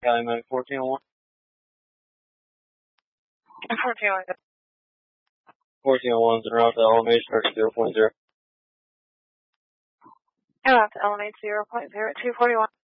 Calumet 1401. 1401. 1401's en route to elevation or 0.0. En route to elevate 0.0241.